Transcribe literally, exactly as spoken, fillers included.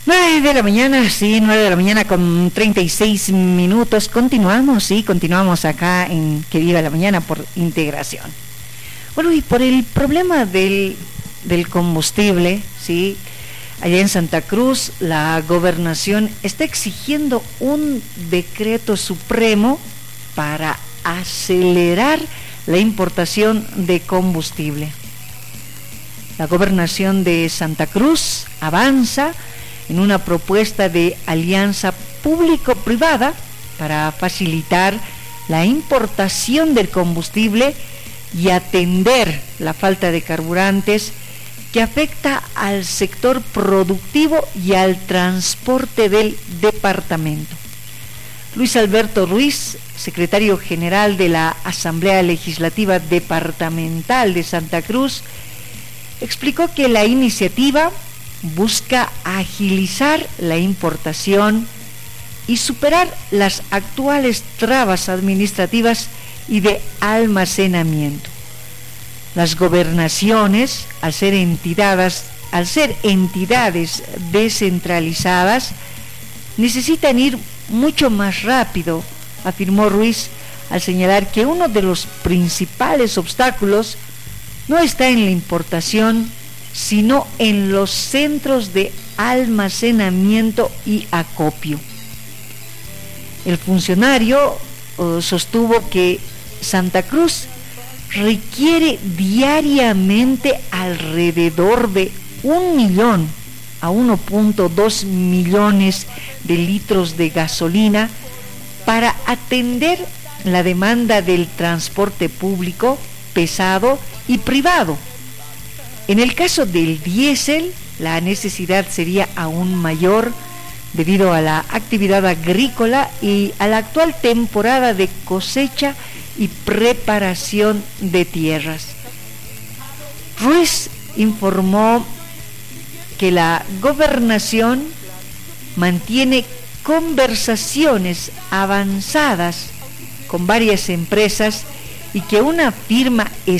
nueve de la mañana, sí, nueve de la mañana con treinta y seis minutos. Continuamos, sí, continuamos acá en Que Viva la Mañana por Integración. Bueno, y por el problema del, del combustible, sí, allá en Santa Cruz, la gobernación está exigiendo un decreto supremo para acelerar la importación de combustible. La gobernación de Santa Cruz avanza en una propuesta de alianza público-privada para facilitar la importación del combustible y atender la falta de carburantes que afecta al sector productivo y al transporte del departamento. Luis Alberto Ruiz, secretario general de la Asamblea Legislativa Departamental de Santa Cruz, explicó que la iniciativa busca agilizar la importación y superar las actuales trabas administrativas y de almacenamiento. Las gobernaciones, al ser entidades, al ser entidades descentralizadas, necesitan ir mucho más rápido, afirmó Ruiz, al señalar que uno de los principales obstáculos no está en la importación, sino en los centros de almacenamiento y acopio. El funcionario uh, sostuvo que Santa Cruz requiere diariamente alrededor de un millón a uno punto dos millones de litros de gasolina para atender la demanda del transporte público, pesado y privado. En el caso del diésel, la necesidad sería aún mayor debido a la actividad agrícola y a la actual temporada de cosecha y preparación de tierras. Ruiz informó que la gobernación mantiene conversaciones avanzadas con varias empresas y que una firma